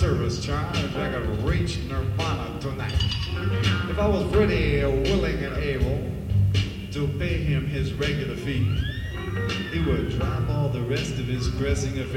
service charge, I could reach Nirvana tonight. If I was ready, willing, and able to pay him his regular fee, he would drop all the rest of his pressing affairs